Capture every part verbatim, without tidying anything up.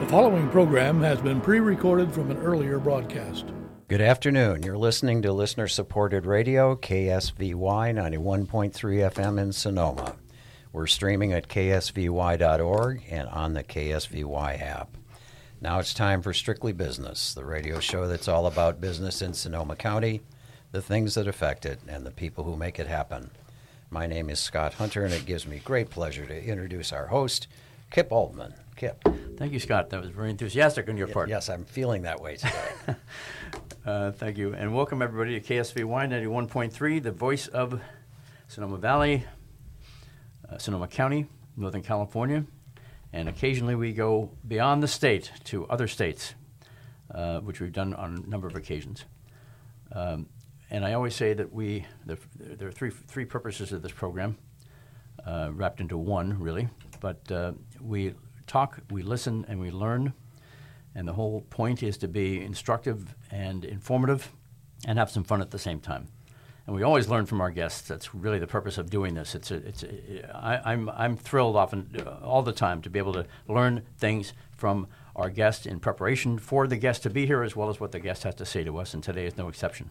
following program has been pre-recorded from an earlier broadcast. Good afternoon. You're listening to listener-supported radio, K S V Y ninety-one point three F M in Sonoma. We're streaming at K S V Y dot org and on the K S V Y app. Now it's time for Strictly Business, the radio show that's all about business in Sonoma County, the things that affect it, and the people who make it happen. My name is Scott Hunter, and it gives me great pleasure to introduce our host, Kip Altman. Kip. Thank you, Scott. That was very enthusiastic on your part. Yes, I'm feeling that way today. uh, thank you. And welcome, everybody, to K S V Y ninety-one point three, the voice of Sonoma Valley, uh, Sonoma County, Northern California. And occasionally we go beyond the state to other states, uh, which we've done on a number of occasions. Um, and I always say that we, the, there are three, three purposes of this program, uh, wrapped into one, really. But uh, we talk, we listen, and we learn. And the whole point is to be instructive and informative and have some fun at the same time. And we always learn from our guests. That's really the purpose of doing this. It's a, it's a, I, I'm I'm thrilled often, uh, all the time, to be able to learn things from our guests in preparation for the guest to be here, as well as what the guest has to say to us, and today is no exception.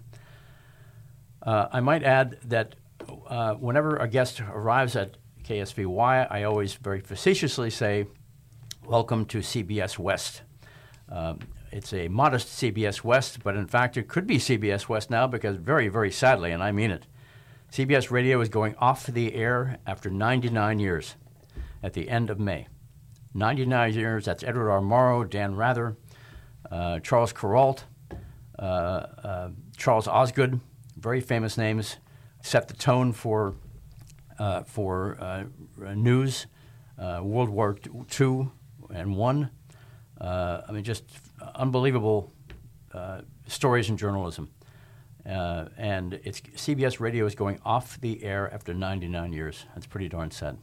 Uh, I might add that uh, whenever a guest arrives at K S V Y, I always very facetiously say, welcome to C B S West. Um, it's a modest C B S West, but in fact it could be C B S West now because very, very sadly, and I mean it, C B S Radio is going off the air after ninety-nine years at the end of May. ninety-nine years, that's Edward R. Morrow, Dan Rather, uh, Charles Kuralt, uh, uh, Charles Osgood, very famous names, set the tone for uh, for uh, news, uh, World War Two and One. Uh, I mean, just unbelievable uh, stories in journalism. Uh, and it's C B S Radio is going off the air after ninety-nine years. That's pretty darn sad.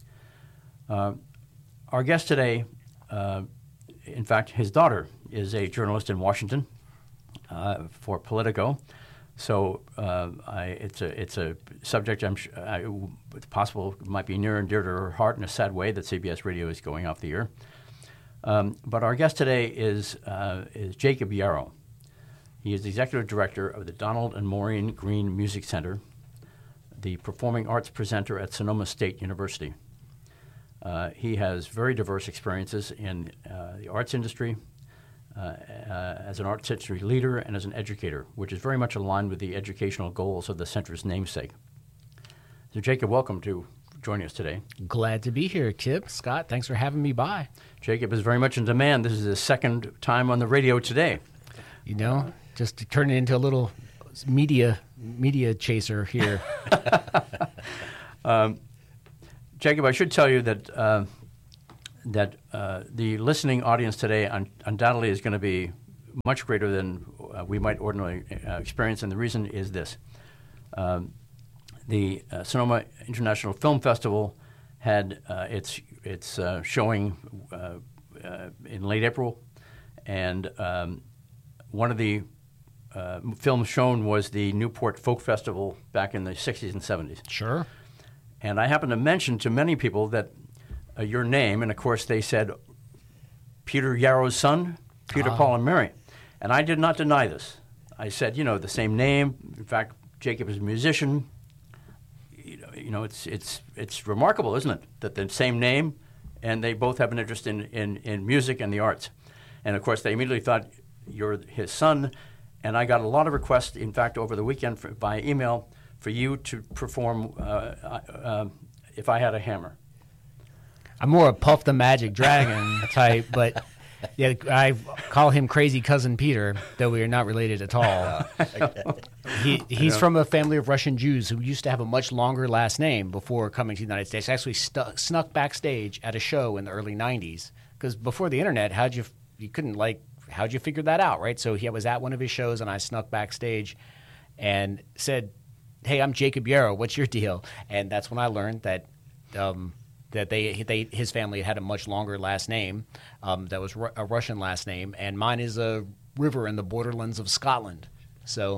Uh, our guest today, uh, in fact, his daughter is a journalist in Washington uh, for Politico. So uh, I, it's a it's a subject I'm sure I, it's possible might be near and dear to her heart in a sad way that C B S Radio is going off the air. Um, but our guest today is uh, is Jacob Yarrow. He is the executive director of the Donald and Maureen Green Music Center, the performing arts presenter at Sonoma State University. Uh, he has very diverse experiences in uh, the arts industry, uh, uh, as an arts history leader and as an educator, which is very much aligned with the educational goals of the center's namesake. So, Jacob, welcome to joining us today. Glad to be here, Kip. Scott, thanks for having me by. Jacob is very much in demand. This is his second time on the radio today. You know, just to turn it into a little media media chaser here. um, Jacob, I should tell you that uh, that uh, the listening audience today un- undoubtedly is going to be much greater than uh, we might ordinarily uh, experience, and the reason is this. Um, the uh, Sonoma International Film Festival had uh, its its uh, showing uh, uh, in late April, and um, one of the uh, films shown was the Newport Folk Festival back in the sixties and seventies. Sure. And I happened to mention to many people that uh, your name, and of course they said Peter Yarrow's son, Peter, ah. Paul, and Mary. And I did not deny this. I said, you know, the same name. In fact, Jacob is a musician. You know, you know it's it's it's remarkable, isn't it, that the same name, and they both have an interest in, in, in music and the arts. And of course, they immediately thought you're his son. And I got a lot of requests, in fact, over the weekend for, by email, for you to perform uh, uh, If I Had a Hammer. I'm more a Puff the Magic Dragon type, but yeah, I call him Crazy Cousin Peter, though we are not related at all. he, he's from a family of Russian Jews who used to have a much longer last name before coming to the United States. Actually stu- snuck backstage at a show in the early nineties, because before the internet, how'd you you couldn't like how'd you figure that out, right? So he was at one of his shows, and I snuck backstage and said, hey, I'm Jacob Yarrow. What's your deal? And that's when I learned that um, that they they his family had a much longer last name um, that was ru- a Russian last name, and mine is a river in the borderlands of Scotland. So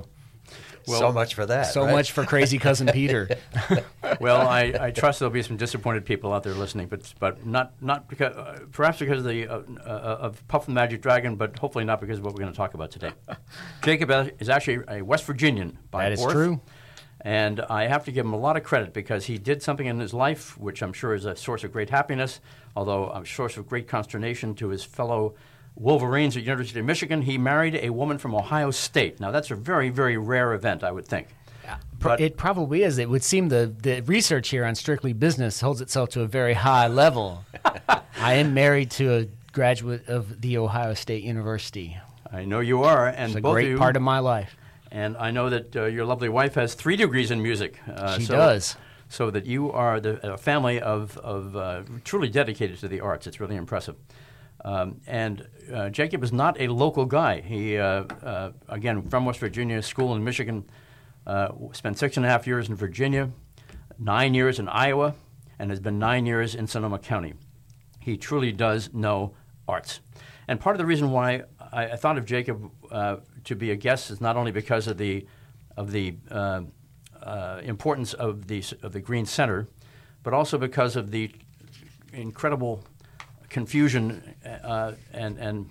Well, so much for that. So right? much for crazy cousin Peter. Well, I, I trust there'll be some disappointed people out there listening, but but not not because uh, perhaps because of the uh, uh, of Puff the Magic Dragon, but hopefully not because of what we're going to talk about today. Jacob is actually a West Virginian by That is birth, true. and I have to give him a lot of credit because he did something in his life which I'm sure is a source of great happiness, although a source of great consternation to his fellow Wolverines at University of Michigan. He married a woman from Ohio State. Now, that's a very, very rare event, I would think. But It probably is. It would seem the, the research here on Strictly Business holds itself to a very high level. I am married to a graduate of The Ohio State University. I know you are, and It's a both great of you, part of my life. and I know that uh, your lovely wife has three degrees in music. Uh, She so, does. So that you are the, a family of, of uh, truly dedicated to the arts. It's really impressive. Um, and uh, Jacob is not a local guy. He, uh, uh, again, from West Virginia, school in Michigan, uh, spent six and a half years in Virginia, nine years in Iowa, and has been nine years in Sonoma County. He truly does know arts. And part of the reason why I, I thought of Jacob uh, to be a guest is not only because of the of the uh, uh, importance of the of the Green Center, but also because of the incredible confusion uh, and and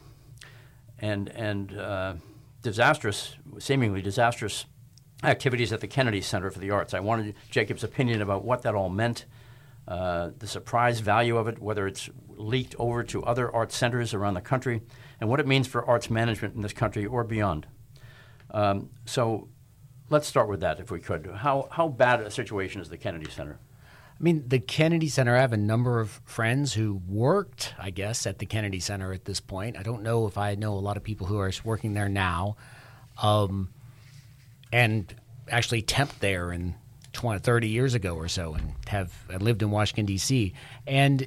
and and uh, disastrous, seemingly disastrous activities at the Kennedy Center for the Arts. I wanted Jacob's opinion about what that all meant, uh, the surprise value of it, whether it's leaked over to other art centers around the country, and what it means for arts management in this country or beyond. Um, so let's start with that, if we could. How how bad a situation is the Kennedy Center? I mean, the Kennedy Center, I have a number of friends who worked, I guess, at the Kennedy Center at this point. I don't know if I know a lot of people who are working there now, um, and actually temped there in twenty, thirty years ago or so, and have lived in Washington, D C And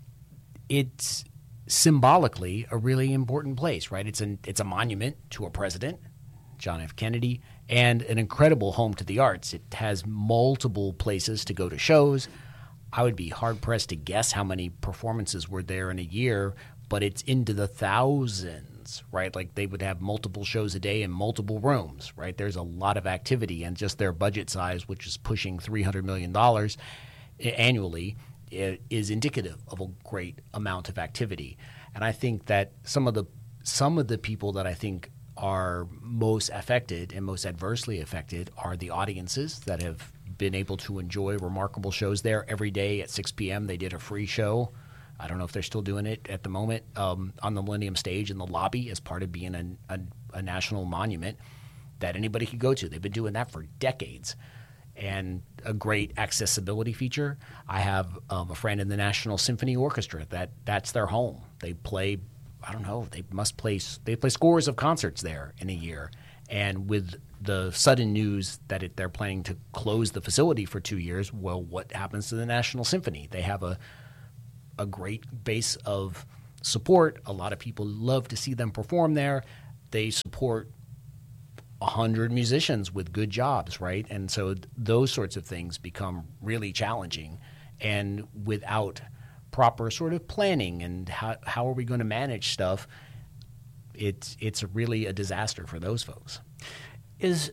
it's symbolically a really important place, right? It's an it's a monument to a president, John F. Kennedy, and an incredible home to the arts. It has multiple places to go to shows. I would be hard-pressed to guess how many performances were there in a year, but it's into the thousands, right? Like they would have multiple shows a day in multiple rooms, right? There's a lot of activity, and just their budget size, which is pushing three hundred million dollars annually, is indicative of a great amount of activity. And I think that some of the some of the people that I think are most affected and most adversely affected are the audiences that have been able to enjoy remarkable shows there every day at six p.m. They did a free show. I don't know if they're still doing it at the moment um, on the Millennium Stage in the lobby as part of being a, a, a national monument that anybody could go to. They've been doing that for decades. And a great accessibility feature. I have um, a friend in the National Symphony Orchestra that that's their home. They play, I don't know, they must play, they play scores of concerts there in a year. And with the sudden news that it, they're planning to close the facility for two years, well, what happens to the National Symphony? They have a a great base of support. A lot of people love to see them perform there. They support one hundred musicians with good jobs, right? And so th- those sorts of things become really challenging. And without proper sort of planning and how, how are we going to manage stuff, it's it's really a disaster for those folks. Is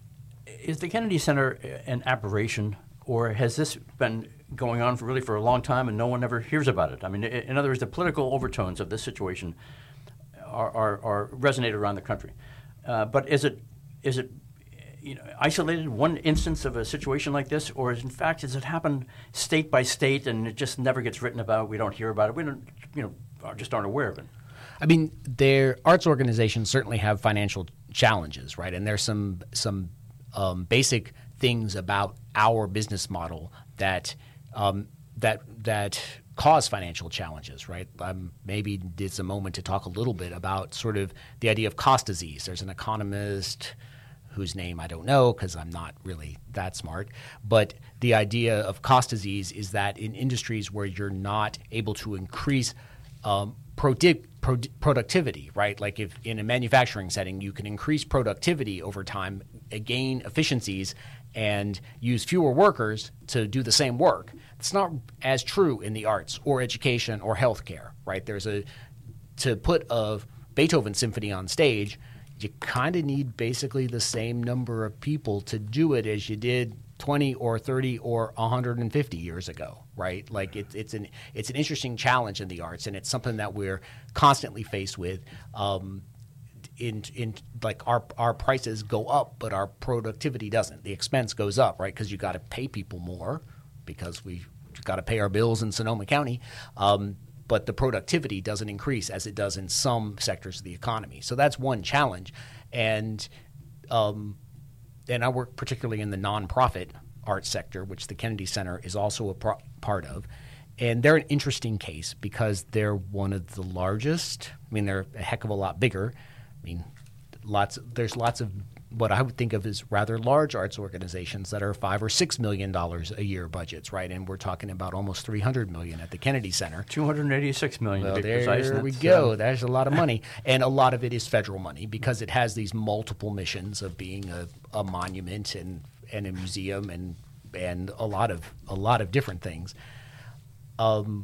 is the Kennedy Center an aberration, or has this been going on for really for a long time and no one ever hears about it? I mean, in other words, the political overtones of this situation are, are, are resonate around the country. Uh, but is it is it you know isolated one instance of a situation like this, or is in fact does it happen state by state and it just never gets written about? We don't hear about it. We don't you know just aren't aware of it. I mean, their arts organizations certainly have financial challenges, right? And there's some some um, basic things about our business model that um, that that cause financial challenges, right? Um, maybe it's a moment to talk a little bit about sort of the idea of cost disease. There's an economist whose name I don't know because I'm not really that smart, but the idea of cost disease is that in industries where you're not able to increase um, Prodi- pro- productivity, right? Like if in a manufacturing setting, you can increase productivity over time, gain efficiencies, and use fewer workers to do the same work. It's not as true in the arts or education or healthcare, right? There's a to put a Beethoven symphony on stage, you kind of need basically the same number of people to do it as you did twenty or thirty or one hundred fifty years ago, right? Like it, it's an it's an interesting challenge in the arts, and it's something that we're constantly faced with. Um, in in like our our prices go up, but our productivity doesn't. The expense goes up, right? Because you got to pay people more because we got to pay our bills in Sonoma County. Um, but the productivity doesn't increase as it does in some sectors of the economy. So that's one challenge. And um, and I work particularly in the nonprofit arts sector, which the Kennedy Center is also a pro- part of. And they're an interesting case because they're one of the largest. I mean, they're a heck of a lot bigger. I mean, lots. There's lots of what I would think of as rather large arts organizations that are five or six million dollars a year budgets, right? And we're talking about almost three hundred million at the Kennedy Center. two hundred eighty-six million. Well, to be there precise. we That's, go. uh, There's a lot of money, and a lot of it is federal money because it has these multiple missions of being a, a monument and, and a museum and and a lot of a lot of different things. Um.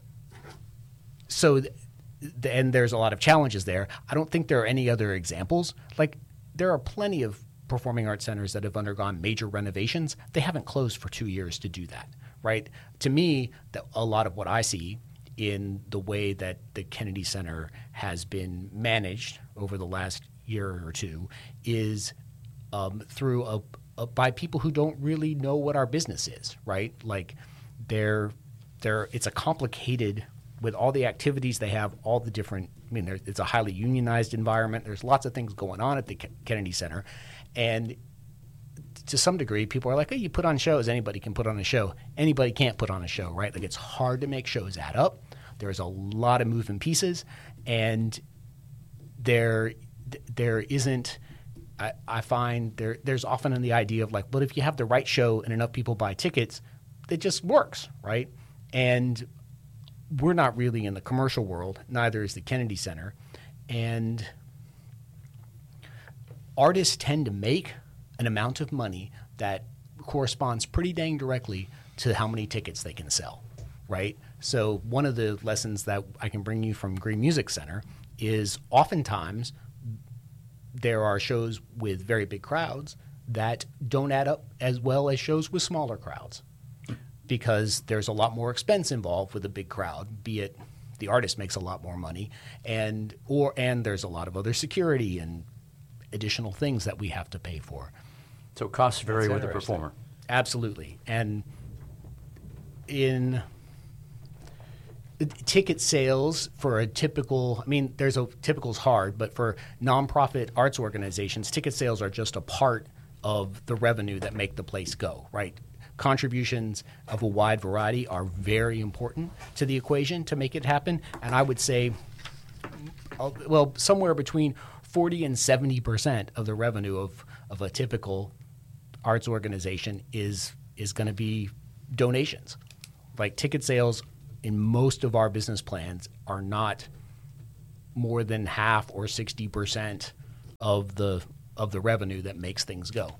So. Th- And there's a lot of challenges there. I don't think there are any other examples. Like, there are plenty of performing arts centers that have undergone major renovations. They haven't closed for two years to do that, right? To me, the, a lot of what I see in the way that the Kennedy Center has been managed over the last year or two is um, through a, a by people who don't really know what our business is, right? Like, they're they're it's a complicated. With all the activities they have, all the different, I mean, there, it's a highly unionized environment. There's lots of things going on at the K- Kennedy Center. And to some degree, people are like, hey, you put on shows. Anybody can put on a show. Anybody can't put on a show, right? Like, it's hard to make shows add up. There's a lot of moving pieces. And there there isn't, I, I find there there's often in the idea of like, but if you have the right show and enough people buy tickets, it just works, right? And we're not really in the commercial world, neither is the Kennedy Center. And artists tend to make an amount of money that corresponds pretty dang directly to how many tickets they can sell, right? So one of the lessons that I can bring you from Green Music Center is oftentimes there are shows with very big crowds that don't add up as well as shows with smaller crowds, because there's a lot more expense involved with a big crowd, be it the artist makes a lot more money, and or and there's a lot of other security and additional things that we have to pay for. So costs vary That's with the interesting. performer. Absolutely. And in ticket sales for a typical, I mean, there's a typical's hard, but for nonprofit arts organizations, ticket sales are just a part of the revenue that make the place go, right? Contributions of a wide variety are very important to the equation to make it happen. And I would say, well, somewhere between forty and seventy percent of the revenue of, of a typical arts organization is is going to be donations. Like, ticket sales in most of our business plans are not more than half or sixty percent of the of the revenue that makes things go.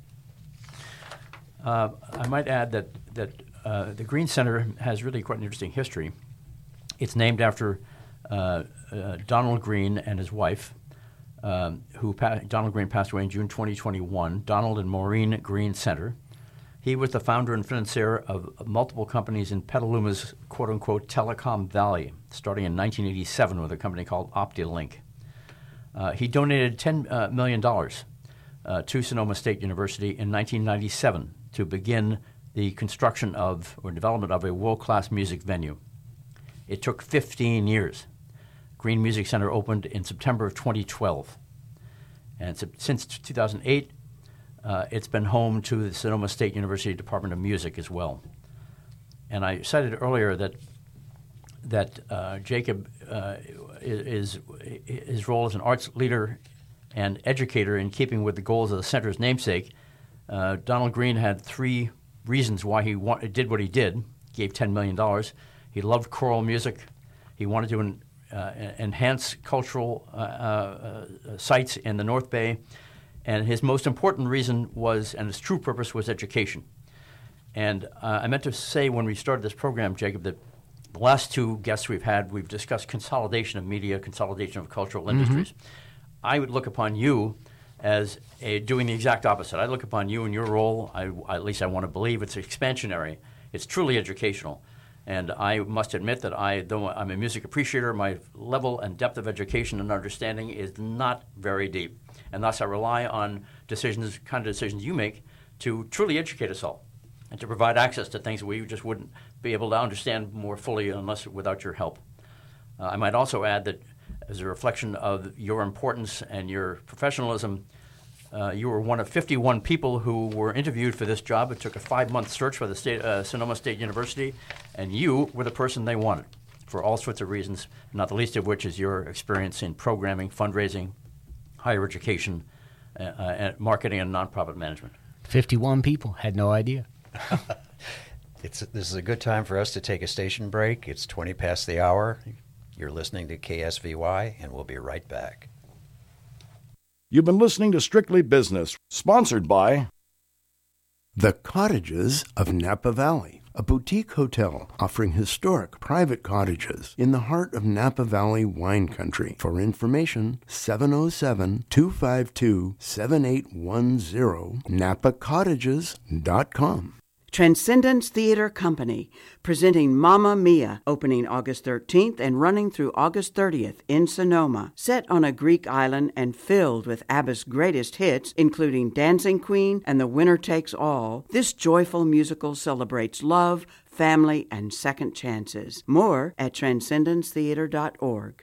Uh, I might add that that uh, the Green Center has really quite an interesting history. It's named after uh, uh, Donald Green and his wife, um, who pa- Donald Green passed away in June twenty twenty-one. Donald and Maureen Green Center. He was the founder and financier of multiple companies in Petaluma's quote-unquote Telecom Valley, starting in nineteen eighty-seven with a company called OptiLink. Uh, he donated ten million dollars uh, to Sonoma State University in nineteen ninety-seven to begin the construction of or development of a world-class music venue. It took fifteen years. Green Music Center opened in September of twenty twelve. And since two thousand eight, uh, it's been home to the Sonoma State University Department of Music as well. And I cited earlier that that uh, Jacob uh, is, is his role as an arts leader and educator in keeping with the goals of the center's namesake. Uh, Donald Green had three reasons why he wa- did what he did, gave ten million dollars. He loved choral music. He wanted to en- uh, enhance cultural uh, uh, sites in the North Bay. And his most important reason was, and his true purpose, was education. And uh, I meant to say when we started this program, Jacob, that the last two guests we've had, we've discussed consolidation of media, consolidation of cultural industries. I would look upon you as a, doing the exact opposite. I look upon you and your role, I, at least I want to believe, it's expansionary. It's truly educational. And I must admit that I, though I'm a music appreciator, my level and depth of education and understanding is not very deep. And thus I rely on decisions, kind of decisions you make, to truly educate us all and to provide access to things we just wouldn't be able to understand more fully unless without your help. Uh, I might also add that as a reflection of your importance and your professionalism, Uh, you were one of fifty-one people who were interviewed for this job. It took a five-month search by the state, uh, Sonoma State University, and you were the person they wanted for all sorts of reasons, not the least of which is your experience in programming, fundraising, higher education, uh, uh, and marketing, and nonprofit management. fifty-one people. Had no idea. It's, this is a good time for us to take a station break. It's twenty past the hour. You're listening to K S V Y, and we'll be right back. You've been listening to Strictly Business, sponsored by The Cottages of Napa Valley, a boutique hotel offering historic private cottages in the heart of Napa Valley wine country. For information, seven oh seven, two five two, seven eight one zero, napa cottages dot com. Transcendence Theater Company, presenting Mamma Mia, opening August thirteenth and running through August thirtieth in Sonoma. Set on a Greek island and filled with ABBA's greatest hits, including Dancing Queen and The Winner Takes All, this joyful musical celebrates love, family, and second chances. More at transcendence theater dot org.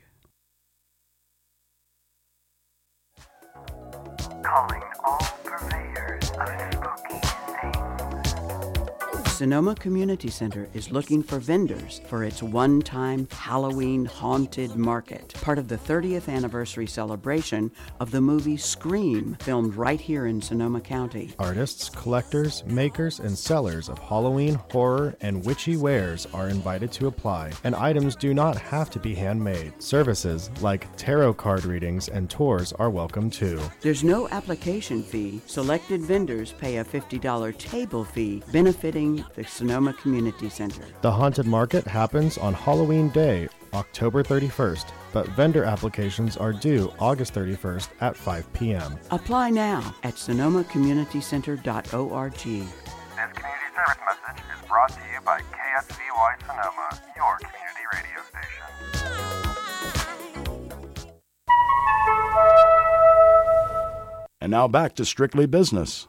Calling all purveyors of spooky things. Sonoma Community Center is looking for vendors for its one-time Halloween Haunted Market, part of the thirtieth anniversary celebration of the movie Scream, filmed right here in Sonoma County. Artists, collectors, makers, and sellers of Halloween, horror, and witchy wares are invited to apply, and items do not have to be handmade. Services like tarot card readings and tours are welcome too. There's no application fee. Selected vendors pay a fifty dollars table fee, benefiting the Sonoma Community Center. The Haunted Market happens on Halloween Day, October thirty-first, but vendor applications are due August thirty-first at five p.m. Apply now at sonoma community center dot org. This community service message is brought to you by K S V Y Sonoma, your community radio station. And now back to Strictly Business.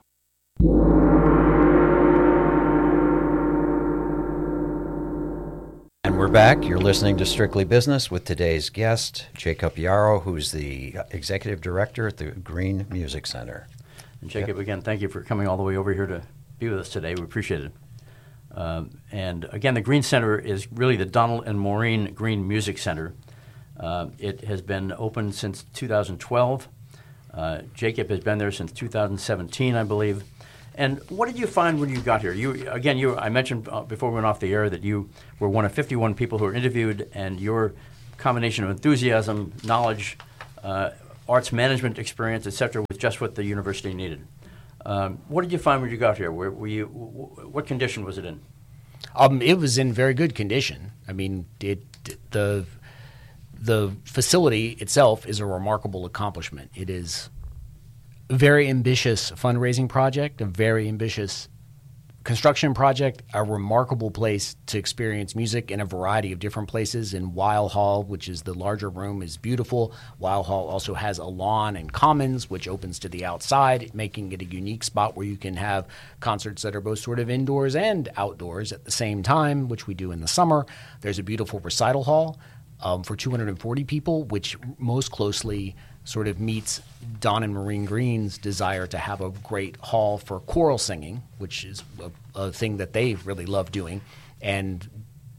And we're back. You're listening to Strictly Business with today's guest, Jacob Yarrow, who's the Executive Director at the Green Music Center. And Jacob, again, thank you for coming all the way over here to be with us today. We appreciate it. Um, and again, the Green Center is really the Donald and Maureen Green Music Center. Uh, it has been open since two thousand twelve. Uh, Jacob has been there since two thousand seventeen, I believe. And what did you find when you got here? You again, you I mentioned uh, before we went off the air that you were one of fifty-one people who were interviewed, and your combination of enthusiasm, knowledge, uh, arts management experience, et cetera, was just what the university needed. Um, what did you find when you got here? Where, were you? What condition was it in? Um, it was in very good condition. I mean, it the the facility itself is a remarkable accomplishment. It is a very ambitious fundraising project, a very ambitious construction project, a remarkable place to experience music in a variety of different places. In Weil Hall, which is the larger room, is beautiful. Weil Hall also has a lawn and commons, which opens to the outside, making it a unique spot where you can have concerts that are both sort of indoors and outdoors at the same time, which we do in the summer. There's a beautiful recital hall um, for two hundred forty people, which most closely sort of meets Don and Maureen Green's desire to have a great hall for choral singing, which is a, a thing that they really love doing. And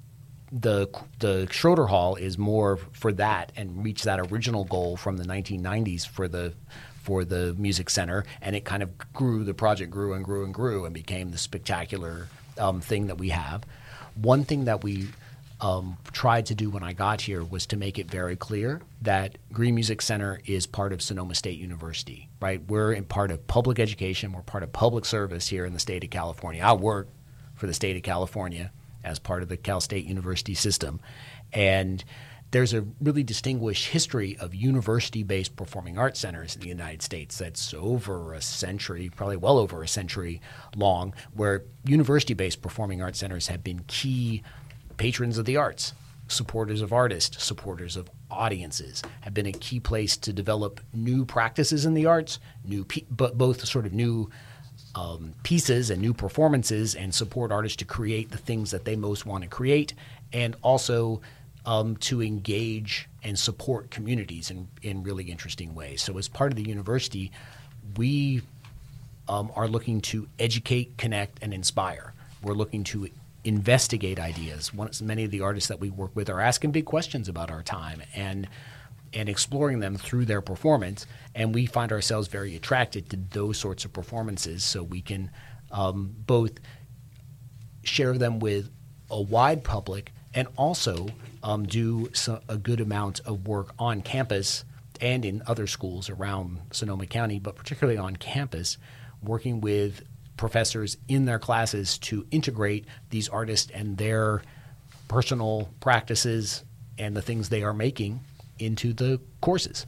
the the Schroeder Hall is more for that and reach that original goal from the nineteen nineties for the for the music center. And it kind of grew, the project grew and grew and grew and became the spectacular um, thing that we have. One thing that we Um, tried to do when I got here was to make it very clear that Green Music Center is part of Sonoma State University, right? We're in part of public education. We're part of public service here in the state of California. I work for the state of California as part of the Cal State University system. And there's a really distinguished history of university-based performing arts centers in the United States that's over a century, probably well over a century long, where university-based performing arts centers have been key patrons of the arts, supporters of artists, supporters of audiences, have been a key place to develop new practices in the arts, new pe- but both sort of new um, pieces and new performances, and support artists to create the things that they most want to create, and also um, to engage and support communities in, in really interesting ways. So as part of the university, we um, are looking to educate, connect, and inspire. We're looking to investigate ideas. One, many of the artists that we work with are asking big questions about our time and and exploring them through their performance, and we find ourselves very attracted to those sorts of performances, so we can um, both share them with a wide public and also um, do so, a good amount of work on campus and in other schools around Sonoma County, but particularly on campus, working with professors in their classes to integrate these artists and their personal practices and the things they are making into the courses.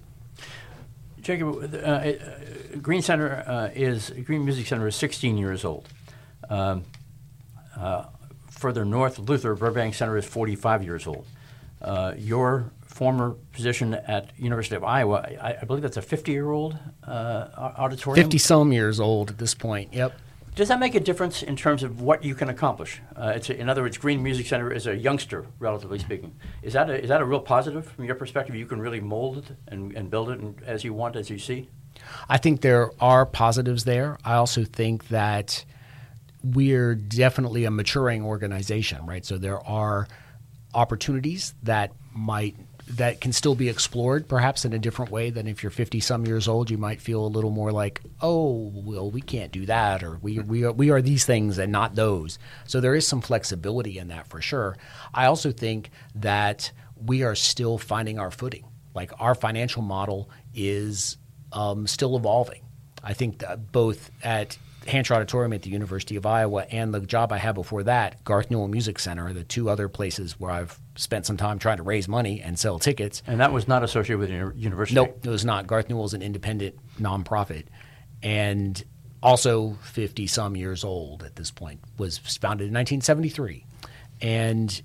Jacob, uh, uh, Green Center uh, is Green Music Center is sixteen years old. Um, uh, further north, Luther Burbank Center is forty-five years old. Uh, your former position at University of Iowa, I, I believe that's a fifty-year-old uh, auditorium. fifty-some years old at this point. Yep. Does that make a difference in terms of what you can accomplish? Uh, it's a, in other words, Green Music Center is a youngster, relatively speaking. Is that a, is that a real positive from your perspective? You can really mold it and, and build it and, as you want, as you see? I think there are positives there. I also think that we're definitely a maturing organization, right? So there are opportunities that might that can still be explored, perhaps in a different way than if you're fifty-some years old. You might feel a little more like, oh, well, we can't do that, or we we are, we are these things and not those. So there is some flexibility in that for sure. I also think that we are still finding our footing. Like our financial model is um, still evolving. I think that both at Hancher Auditorium at the University of Iowa and the job I had before that, Garth Newell Music Center, the two other places where I've spent some time trying to raise money and sell tickets. And that was not associated with the university? Nope, it was not. Garth Newell is an independent nonprofit and also fifty-some years old at this point, was founded in nineteen seventy-three. And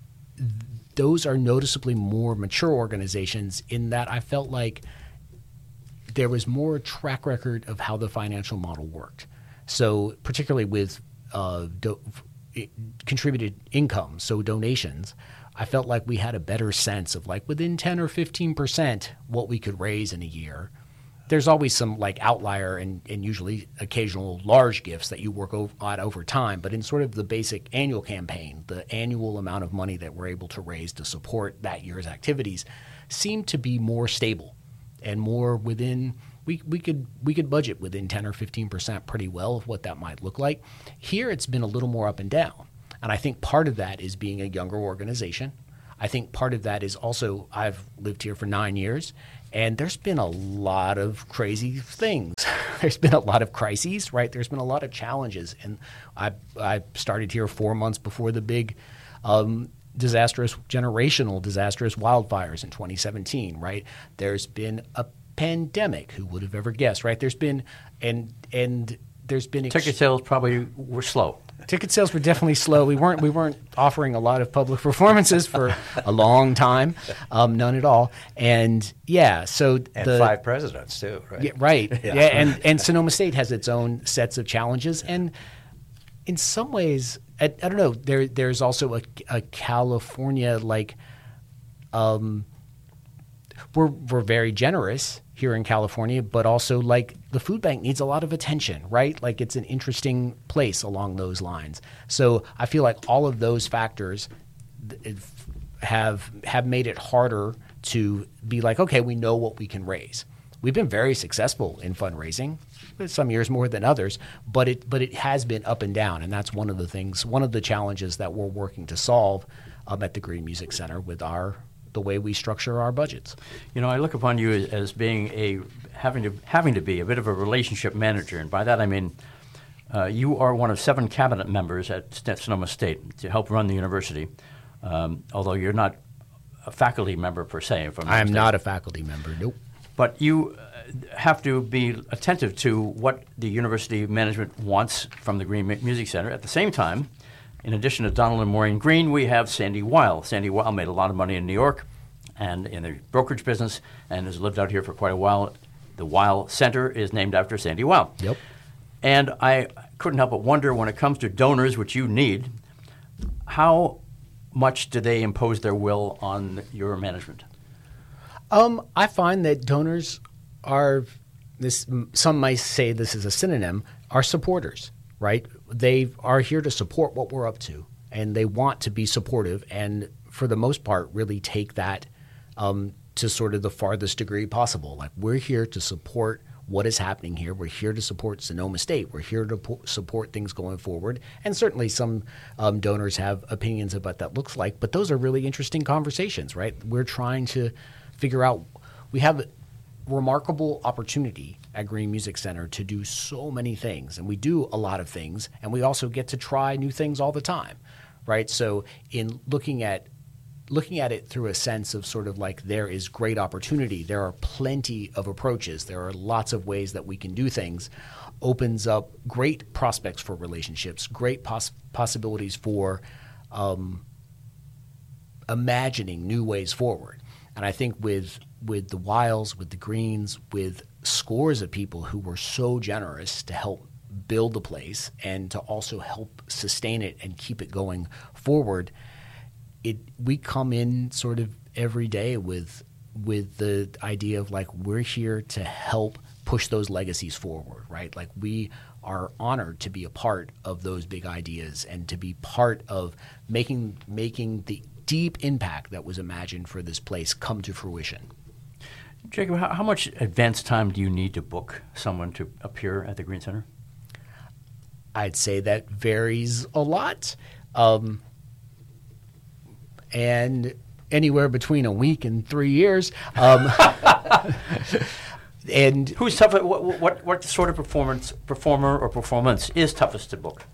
those are noticeably more mature organizations in that I felt like there was more track record of how the financial model worked. So particularly with uh, do- contributed income, so donations, I felt like we had a better sense of like within ten or fifteen percent what we could raise in a year. There's always some like outlier and, and usually occasional large gifts that you work over, on over time, but in sort of the basic annual campaign, the annual amount of money that we're able to raise to support that year's activities seemed to be more stable and more within We, we could we could budget within ten or fifteen percent pretty well of what that might look like. Here it's been a little more up and down. And I think part of that is being a younger organization. I think part of that is also I've lived here for nine years, and there's been a lot of crazy things. There's been a lot of crises, right? There's been a lot of challenges. And I I started here four months before the big um, disastrous, generational disastrous wildfires in twenty seventeen, right? There's been a pandemic. Who would have ever guessed, right? There's been and and there's been ex- ticket sales probably were slow. Ticket sales were definitely slow. We weren't we weren't offering a lot of public performances for a long time, um, none at all. And yeah, so and the, five presidents too, right? Yeah, right. yeah. yeah, and and Sonoma State has its own sets of challenges, and in some ways, I, I don't know. There there's also a, a California like, um, we're we're very generous here in California, but also like the food bank needs a lot of attention, right? Like it's an interesting place along those lines. So I feel like all of those factors have have made it harder to be like, okay, we know what we can raise. We've been very successful in fundraising, some years more than others, but it but it has been up and down, and that's one of the things, one of the challenges that we're working to solve um, at the Green Music Center with our the way we structure our budgets. You know, I look upon you as, as being a having to having to be a bit of a relationship manager, and by that I mean uh, you are one of seven cabinet members at Sonoma State to help run the university. Um, although you're not a faculty member per se. If I'm I am mistaken. not a faculty member. Nope. But you uh, have to be attentive to what the university management wants from the Green Mu- Music Center. At the same time, in addition to Donald and Maureen Green, we have Sandy Weil. Sandy Weil made a lot of money in New York and in the brokerage business and has lived out here for quite a while. The Weil Center is named after Sandy Weil. Yep. And I couldn't help but wonder, when it comes to donors, which you need, how much do they impose their will on your management? Um, I find that donors are this. Some might say this is a synonym. Are supporters, right? They are here to support what we're up to, and they want to be supportive, and for the most part, really take that um, to sort of the farthest degree possible. Like, we're here to support what is happening here. We're here to support Sonoma State. We're here to po- support things going forward. And certainly some um, donors have opinions about what that looks like, but those are really interesting conversations, right? We're trying to figure out, we have a remarkable opportunity at Green Music Center to do so many things, and we do a lot of things, and we also get to try new things all the time, right? So in looking at looking at it through a sense of sort of like, there is great opportunity, there are plenty of approaches, there are lots of ways that we can do things, opens up great prospects for relationships, great poss- possibilities for um, imagining new ways forward. And I think with with the Wiles, with the Greens, with scores of people who were so generous to help build the place and to also help sustain it and keep it going forward, it we come in sort of every day with with the idea of like, we're here to help push those legacies forward, right? Like, we are honored to be a part of those big ideas and to be part of making making the deep impact that was imagined for this place come to fruition. Jacob, how, how much advance time do you need to book someone to appear at the Green Center? I'd say that varies a lot, um, and anywhere between a week and three years. Um, and who's tough? What, what what sort of performance performer or performance is toughest to book?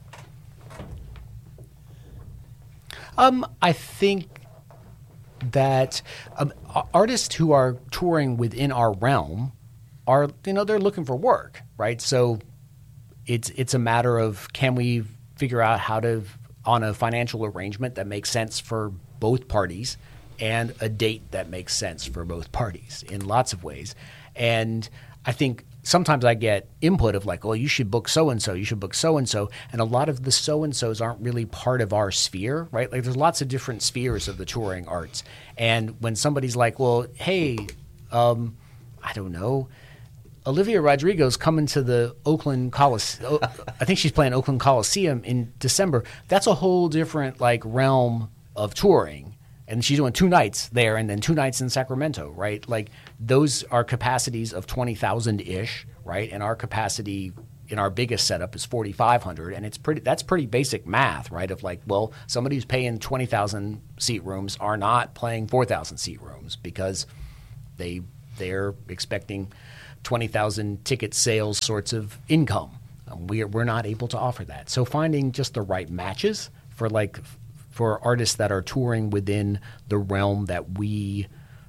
Um, I think that um, artists who are touring within our realm are, you know, they're looking for work, right? So it's it's a matter of, can we figure out how to, on a financial arrangement that makes sense for both parties and a date that makes sense for both parties in lots of ways. And I think sometimes I get input of like, well, you should book so-and-so, you should book so-and-so. And a lot of the so-and-sos aren't really part of our sphere, right? Like, there's lots of different spheres of the touring arts. And when somebody's like, well, hey, um, I don't know, Olivia Rodrigo's coming to the Oakland Coliseum. I think she's playing Oakland Coliseum in December. That's a whole different like realm of touring. And she's doing two nights there and then two nights in Sacramento, right? Like, those are capacities of twenty thousand-ish, right? And our capacity in our biggest setup is forty-five hundred. And it's pretty. That's pretty basic math, right? Of like, well, somebody who's paying twenty thousand seat rooms are not playing four thousand seat rooms because they, they're expecting twenty thousand ticket sales sorts of income. Um, we're, we're not able to offer that. So finding just the right matches for like – for artists that are touring within the realm that we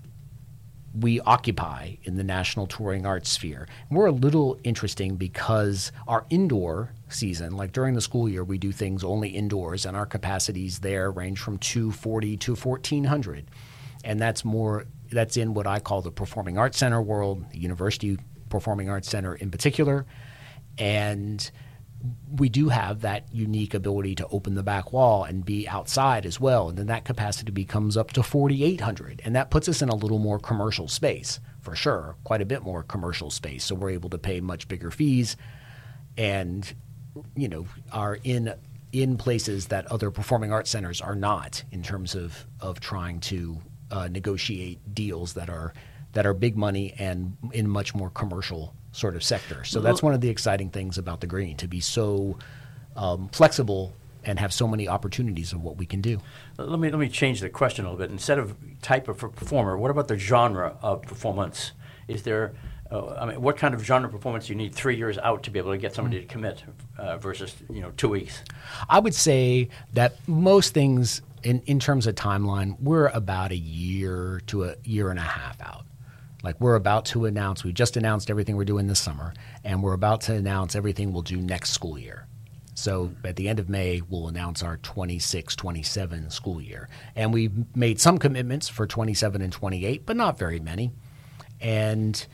we occupy in the national touring arts sphere. And we're a little interesting because our indoor season, like during the school year, we do things only indoors, and our capacities there range from two forty to fourteen hundred. And that's more that's in what I call the Performing Arts Center world, the University Performing Arts Center in particular. And we do have that unique ability to open the back wall and be outside as well. And then that capacity becomes up to forty-eight hundred. And that puts us in a little more commercial space, for sure, quite a bit more commercial space. So we're able to pay much bigger fees and, you know, are in in places that other performing arts centers are not, in terms of, of trying to uh, negotiate deals that are that are big money and in much more commercial sort of sector. So that's one of the exciting things about the Green, to be so um, flexible and have so many opportunities of what we can do. Let me let me change the question a little bit. Instead of type of performer, what about the genre of performance? Is there, uh, I mean, what kind of genre performance do you need three years out to be able to get somebody to commit uh, versus, you know, two weeks? I would say that most things in, in terms of timeline, we're about a year to a year and a half out. Like we're about to announce, we just announced everything we're doing this summer, and we're about to announce everything we'll do next school year. So at the end of May, we'll announce our twenty-six twenty-seven school year. And we've made some commitments for twenty-seven and twenty-eight, but not very many. And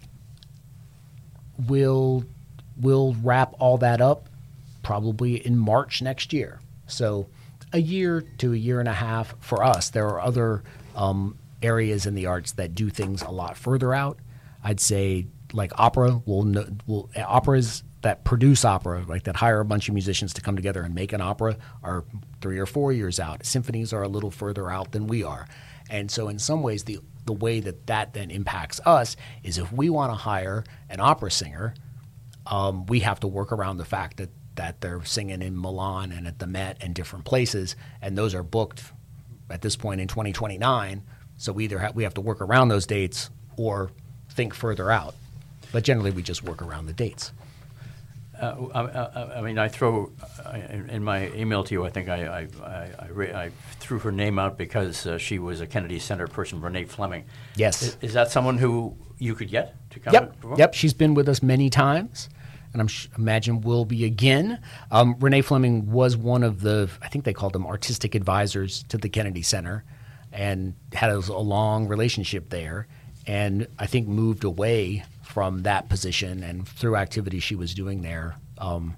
we'll we'll wrap all that up probably in March next year. So a year to a year and a half for us. There are other um, areas in the arts that do things a lot further out. I'd say like opera, will will operas that produce opera, like that hire a bunch of musicians to come together and make an opera, are three or four years out. Symphonies are a little further out than we are. And so in some ways, the the way that that then impacts us is if we want to hire an opera singer, um, we have to work around the fact that, that they're singing in Milan and at the Met and different places, and those are booked at this point in twenty twenty-nine. So we either ha- we have to work around those dates or think further out. But generally, we just work around the dates. Uh, I, I, I mean, I throw uh, in, in my email to you. I think I I, I, I, re, I threw her name out because uh, she was a Kennedy Center person, Renee Fleming. Yes, is, is that someone who you could get to come? Yep, and yep. She's been with us many times, and I'm sh- imagine will be again. Um, Renee Fleming was one of the, I think they called them artistic advisors to the Kennedy Center, and had a, a long relationship there. And I think moved away from that position and through activities she was doing there um,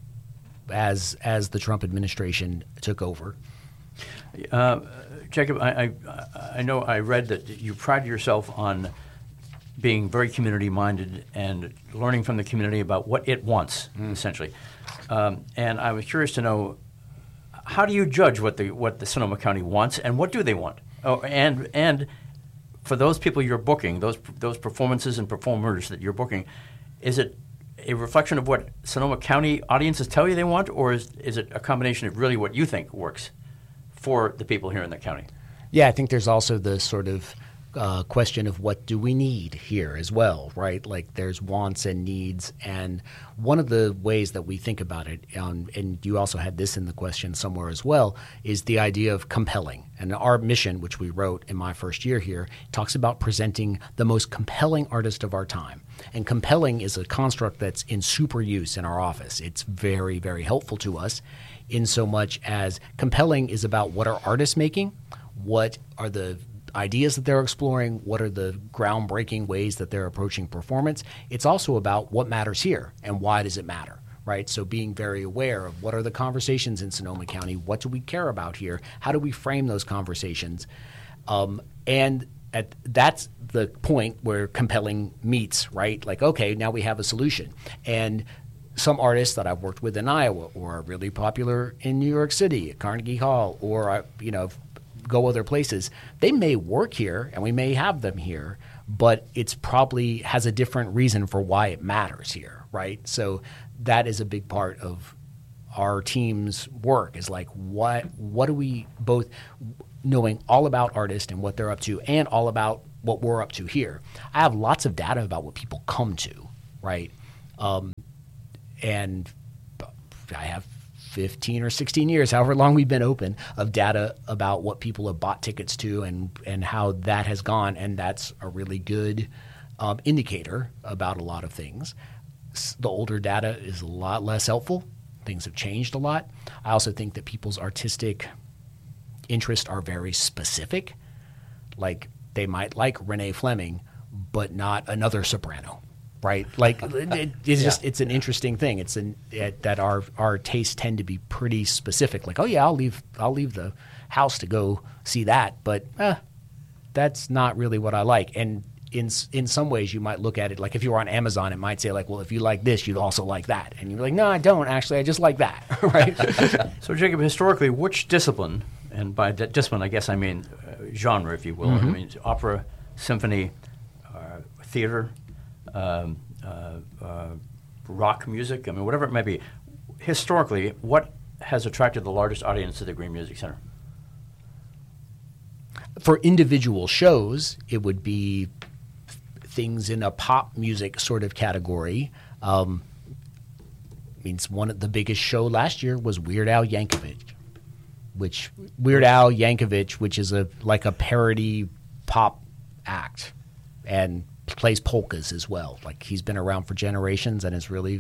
as as the Trump administration took over. Uh, Jacob, I, I I know I read that you pride yourself on being very community-minded and learning from the community about what it wants, mm. essentially. Um, and I was curious to know, how do you judge what the what the Sonoma County wants, and what do they want? Oh, and and for those people you're booking, those those performances and performers that you're booking, is it a reflection of what Sonoma County audiences tell you they want, or is is it a combination of really what you think works for the people here in the county? Yeah, I think there's also the sort of uh, question of what do we need here as well, right? Like there's wants and needs, and one of the ways that we think about it, um, and you also had this in the question somewhere as well, is the idea of compelling. And our mission, which we wrote in my first year here, talks about presenting the most compelling artist of our time. And compelling is a construct that's in super use in our office. It's very, very helpful to us in so much as compelling is about what are artists making, what are the ideas that they're exploring, what are the groundbreaking ways that they're approaching performance. It's also about what matters here and why does it matter, right? So being very aware of what are the conversations in Sonoma County, what do we care about here, how do we frame those conversations, um, and at, that's the point where compelling meets, right? Like, okay, now we have a solution. And some artists that I've worked with in Iowa or are really popular in New York City at Carnegie Hall or, you know, go other places, they may work here and we may have them here, but it's probably has a different reason for why it matters here, right? So that is a big part of our team's work is like what what do we both knowing all about artists and what they're up to and all about what we're up to here. I have lots of data about what people come to, right? Um, and I have fifteen or sixteen years, however long we've been open, of data about what people have bought tickets to and, and how that has gone. And that's a really good um, indicator about a lot of things. The older data is a lot less helpful. Things have changed a lot. I also think that people's artistic interests are very specific. Like they might like Renee Fleming, but not another soprano. Right, like it, it's just yeah. It's an interesting thing. It's an it, that our our tastes tend to be pretty specific. Like, oh yeah, I'll leave I'll leave the house to go see that, but eh, that's not really what I like. And in in some ways, you might look at it like if you were on Amazon, it might say like, well, if you like this, you'd also like that. And you're like, no, I don't actually. I just like that. Right. So, Jacob, historically, which discipline, and by d- discipline, I guess I mean uh, genre, if you will. Mm-hmm. I mean opera, symphony, uh, theater. Um, uh, uh, rock music, I mean, whatever it may be. Historically, what has attracted the largest audience to the Green Music Center? For individual shows, it would be things in a pop music sort of category. Um, means one of the biggest show last year was Weird Al Yankovic. which Weird Al Yankovic, which is a like a parody pop act, and plays polkas as well. Like he's been around for generations and is really,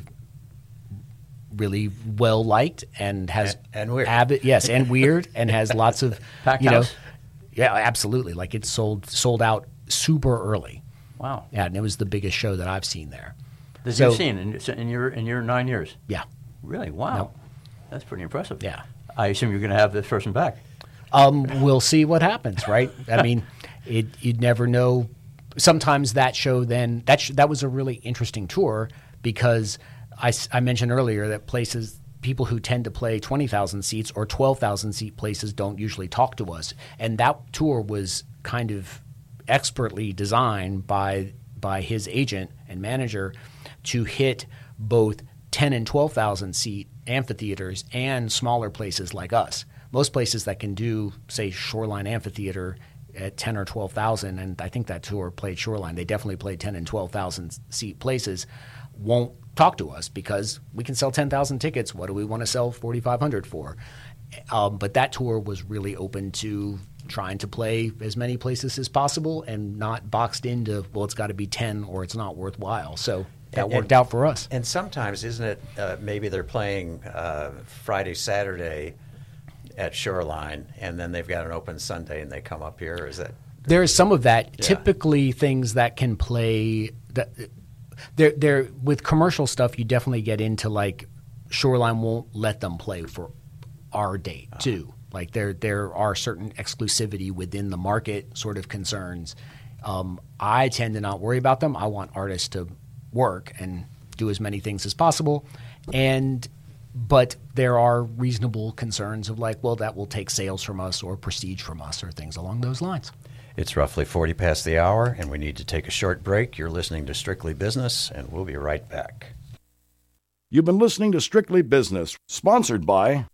really well liked and has and, and weird. Avid, yes, and weird and has lots of Packed you know, house? yeah, absolutely. Like it's sold sold out super early. Wow. Yeah, and it was the biggest show that I've seen there. That So- you've seen in, in your in your nine years? Yeah. Really? Wow. No. That's pretty impressive. Yeah. I assume you're going to have this person back. Um, we'll see what happens, right? I mean, it, you'd never know. Sometimes that show then, that sh- that was a really interesting tour because I, s- I mentioned earlier that places, people who tend to play twenty thousand seats or twelve thousand seat places don't usually talk to us. And that tour was kind of expertly designed by by his agent and manager to hit both ten and twelve thousand seat amphitheaters and smaller places like us. Most places that can do, say, Shoreline Amphitheater at ten or twelve thousand, and I think that tour played Shoreline, they definitely played ten and twelve thousand seat places, won't talk to us because we can sell ten thousand tickets. What do we want to sell forty-five hundred for? Um, but that tour was really open to trying to play as many places as possible and not boxed into, well, it's got to be ten or it's not worthwhile. So that And- worked and- out for us. And sometimes, isn't it, uh, maybe they're playing uh, Friday, Saturday at Shoreline, and then they've got an open Sunday and they come up here? Is that There is some of that. Yeah. Typically, things that can play that they're, they're with commercial stuff. You definitely get into like Shoreline won't let them play for our date Uh-huh. too. Like there there are certain exclusivity within the market sort of concerns. Um, I tend to not worry about them. I want artists to work and do as many things as possible, and but there are reasonable concerns of like, well, that will take sales from us or prestige from us or things along those lines. It's roughly forty past the hour, and we need to take a short break. You're listening to Strictly Business, and we'll be right back. You've been listening to Strictly Business, sponsored by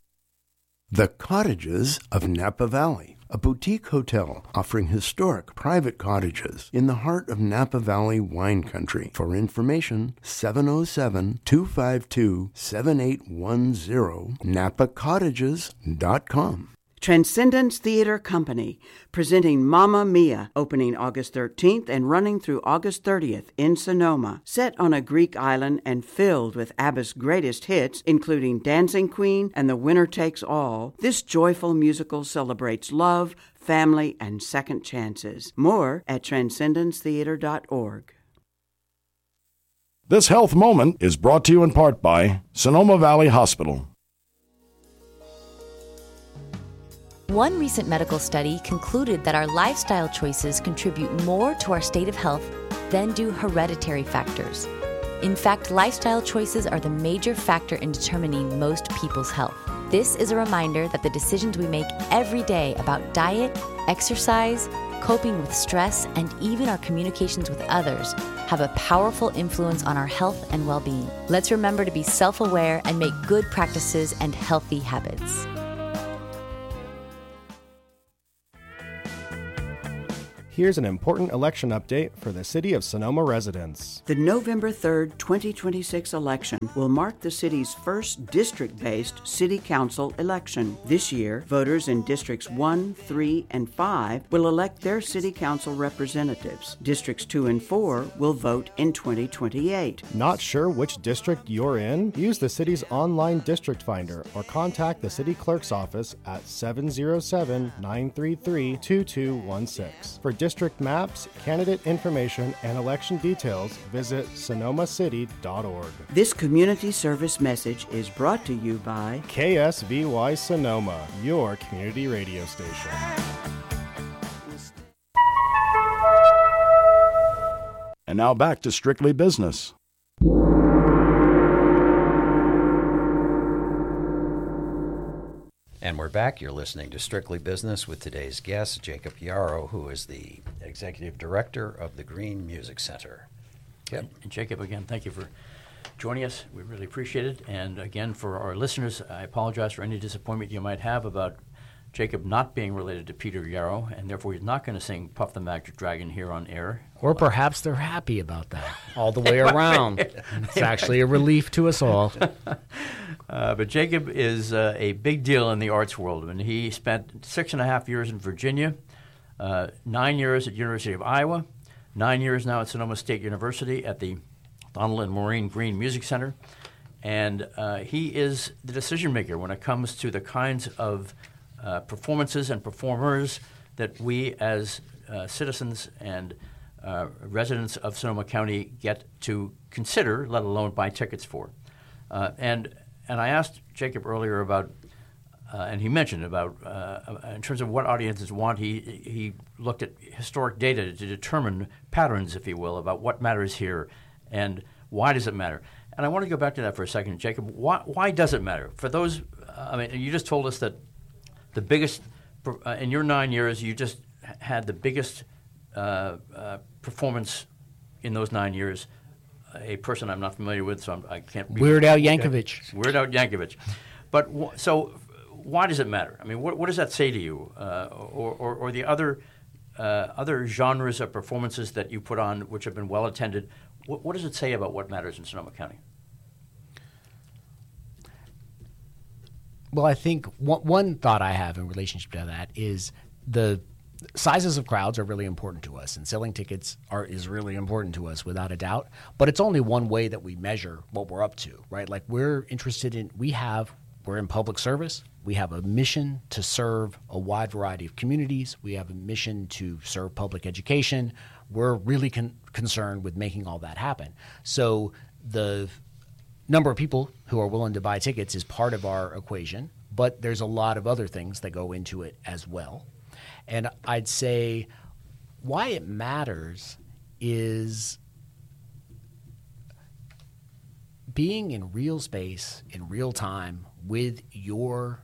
The Cottages of Napa Valley, a boutique hotel offering historic private cottages in the heart of Napa Valley wine country. For information, seven oh seven, two five two, seven eight one zero, napa cottages dot com. Transcendence Theater Company, presenting Mamma Mia, opening August thirteenth and running through August thirtieth in Sonoma. Set on a Greek island and filled with ABBA's greatest hits, including Dancing Queen and The Winner Takes All, this joyful musical celebrates love, family, and second chances. More at transcendence theater dot org. This health moment is brought to you in part by Sonoma Valley Hospital. One recent medical study concluded that our lifestyle choices contribute more to our state of health than do hereditary factors. In fact, lifestyle choices are the major factor in determining most people's health. This is a reminder that the decisions we make every day about diet, exercise, coping with stress, and even our communications with others have a powerful influence on our health and well-being. Let's remember to be self-aware and make good practices and healthy habits. Here's an important election update for the City of Sonoma residents. The November third, twenty twenty-six election will mark the city's first district-based city council election. This year, voters in Districts one, three, and five will elect their city council representatives. Districts two and four will vote in twenty twenty-eight. Not sure which district you're in? Use the city's online district finder or contact the city clerk's office at seven oh seven, nine three three, two two one six. For district maps, candidate information, and election details, visit sonoma city dot org. This community service message is brought to you by K S V Y Sonoma, your community radio station. And now back to Strictly Business. And we're back. You're listening to Strictly Business with today's guest, Jacob Yarrow, who is the Executive Director of the Green Music Center. Yep. And Jacob, again, thank you for joining us. We really appreciate it. And again, for our listeners, I apologize for any disappointment you might have about Jacob not being related to Peter Yarrow, and therefore he's not going to sing Puff the Magic Dragon here on air. Or perhaps they're happy about that all the way around. It's actually a relief to us all. Uh, but Jacob is uh, a big deal in the arts world. And he spent six and a half years in Virginia, uh, nine years at University of Iowa, nine years now at Sonoma State University at the Donald and Maureen Green Music Center. And uh, he is the decision maker when it comes to the kinds of uh, performances and performers that we as uh, citizens and uh, residents of Sonoma County get to consider, let alone buy tickets for. Uh, and and I asked Jacob earlier about, uh, and he mentioned about, uh, in terms of what audiences want, he he looked at historic data to determine patterns, if you will, about what matters here and why does it matter. And I want to go back to that for a second, Jacob. Why, why does it matter? For those, uh, I mean, you just told us that the biggest, uh, in your nine years, you just had the biggest uh, uh, performance in those nine years, a person I'm not familiar with, so I'm, I can't be. Weird Al Yankovic. Okay. Weird Al Yankovic. But w- so why does it matter? I mean, what, what does that say to you? Uh, or, or, or the other uh, other genres of performances that you put on which have been well attended, what, what does it say about what matters in Sonoma County? Well, I think one, one thought I have in relationship to that is the sizes of crowds are really important to us, and selling tickets are is really important to us without a doubt. But it's only one way that we measure what we're up to, right? Like we're interested in, we have, we're in public service. We have a mission to serve a wide variety of communities. We have a mission to serve public education. We're really con- concerned with making all that happen. So the number of people who are willing to buy tickets is part of our equation, but there's a lot of other things that go into it as well. And I'd say why it matters is being in real space, in real time, with your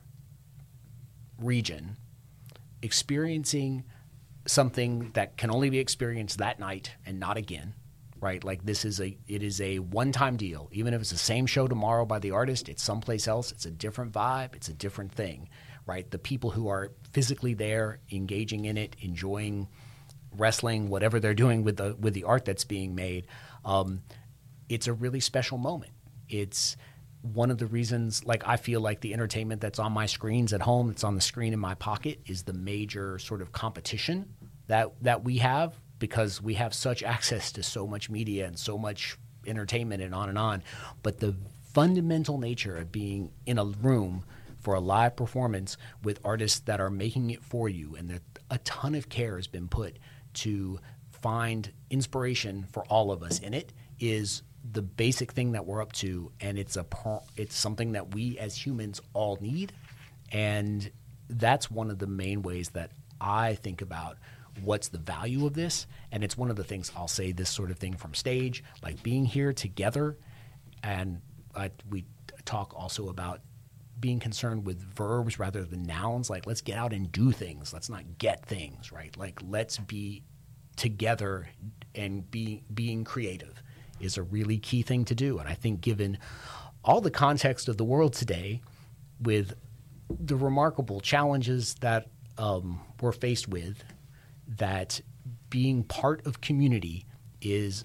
region, experiencing something that can only be experienced that night and not again. Right, like this is a it is a one-time deal. Even if it's the same show tomorrow by the artist, it's someplace else. It's a different vibe. It's a different thing, right? The people who are physically there, engaging in it, enjoying wrestling, whatever they're doing with the with the art that's being made, um, it's a really special moment. It's one of the reasons, like I feel like the entertainment that's on my screens at home, that's on the screen in my pocket, is the major sort of competition that that we have. Because we have such access to so much media and so much entertainment and on and on. But the fundamental nature of being in a room for a live performance with artists that are making it for you, and that a ton of care has been put to find inspiration for all of us in it, is the basic thing that we're up to. And it's a it's something that we as humans all need. And that's one of the main ways that I think about what's the value of this. And it's one of the things I'll say this sort of thing from stage, like being here together. And I, we talk also about being concerned with verbs rather than nouns. Like, let's get out and do things. Let's not get things, right? Like, let's be together, and be, being creative is a really key thing to do. And I think given all the context of the world today, with the remarkable challenges that um, we're faced with, that being part of community is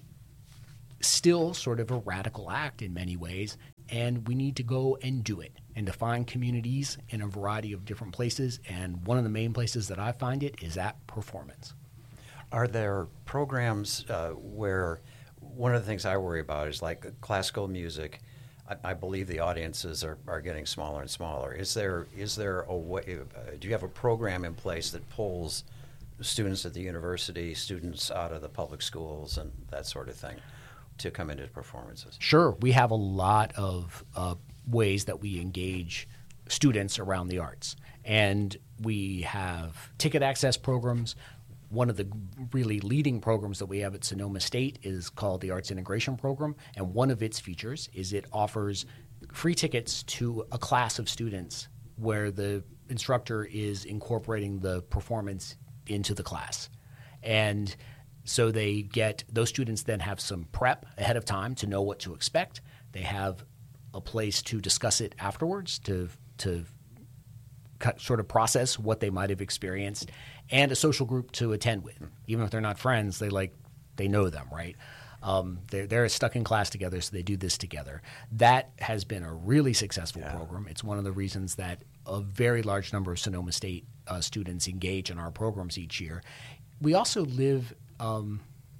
still sort of a radical act in many ways, and we need to go and do it and to find communities in a variety of different places. And one of the main places that I find it is at performance. Are there programs uh, where one of the things I worry about is like classical music? I, I believe the audiences are, are getting smaller and smaller. Is there is there a way? Uh, do you have a program in place that pulls students at the university, students out of the public schools, and that sort of thing to come into performances? Sure. We have a lot of uh, ways that we engage students around the arts. And we have ticket access programs. One of the really leading programs that we have at Sonoma State is called the Arts Integration Program. And one of its features is it offers free tickets to a class of students where the instructor is incorporating the performance into the class. And so they get, those students then have some prep ahead of time to know what to expect. They have a place to discuss it afterwards, to to cut, sort of process what they might have experienced, and a social group to attend with. Even if they're not friends, they like they know them, right? Um, they're, they're stuck in class together, so they do this together. That has been a really successful yeah. program. It's one of the reasons that a very large number of Sonoma State uh, students engage in our programs each year. We also live, um,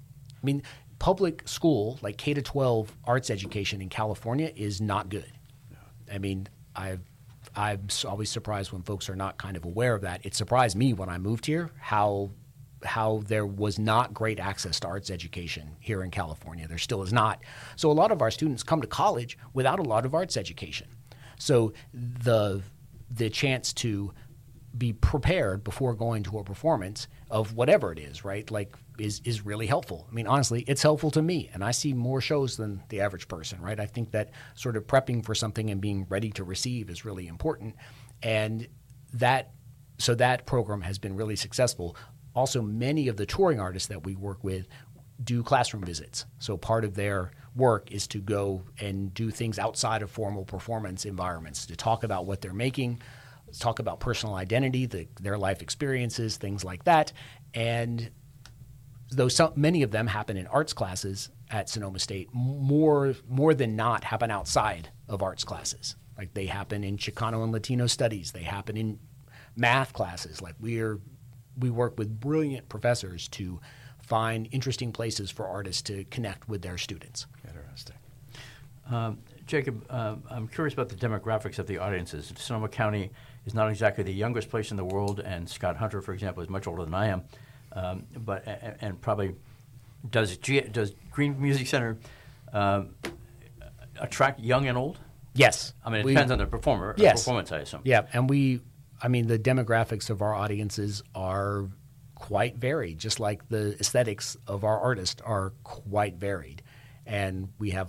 I mean, public school, like K to twelve arts education in California is not good. I mean, I've, I'm always surprised when folks are not kind of aware of that. It surprised me when I moved here how how there was not great access to arts education here in California. There still is not. So a lot of our students come to college without a lot of arts education. So the the chance to be prepared before going to a performance of whatever it is, right, like is is really helpful. I mean, honestly, it's helpful to me, and I see more shows than the average person, right? I think that sort of prepping for something and being ready to receive is really important, and that so that program has been really successful. Also, many of the touring artists that we work with do classroom visits. So part of their work is to go and do things outside of formal performance environments, to talk about what they're making, talk about personal identity, the, their life experiences, things like that. And though some, many of them happen in arts classes at Sonoma State, more more than not happen outside of arts classes. Like they happen in Chicano and Latino studies. They happen in math classes. Like we're we work with brilliant professors to find interesting places for artists to connect with their students. Interesting. Um, Jacob, uh, I'm curious about the demographics of the audiences. Sonoma County is not exactly the youngest place in the world, and Scott Hunter, for example, is much older than I am, um, but and, and probably does G, does Green Music Center um, attract young and old? Yes. I mean, it we, depends on the performer. Yes. Performance, I assume. Yeah, and we, I mean, the demographics of our audiences are quite varied, just like the aesthetics of our artists are quite varied, and we have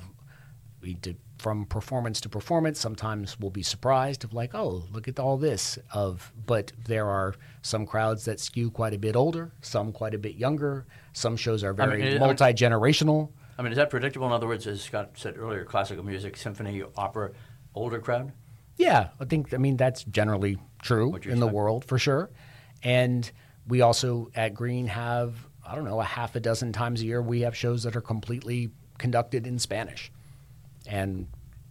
we did. From performance to performance, sometimes we'll be surprised of like, oh, look at all this. Of, but there are some crowds that skew quite a bit older, some quite a bit younger. Some shows are very I mean, multi-generational. I mean, is that predictable? In other words, as Scott said earlier, classical music, symphony, opera, older crowd? Yeah, I think, I mean, that's generally true in expect? the world for sure. And we also at Green have, I don't know, a half a dozen times a year we have shows that are completely conducted in Spanish. And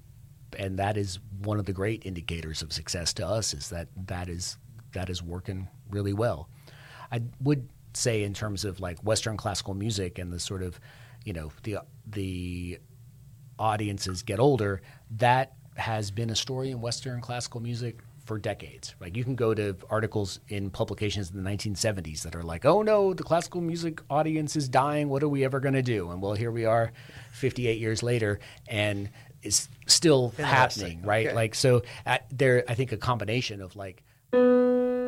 and that is one of the great indicators of success to us is that that is that is working really well. I would say in terms of like Western classical music and the sort of, you know, the the audiences get older, that has been a story in Western classical music for decades. Like you can go to articles in publications in the nineteen seventies that are like, oh no, the classical music audience is dying. What are we ever going to do? And well, here we are fifty-eight years later and it's still happening, right? Okay. Like, so at, there, I think a combination of like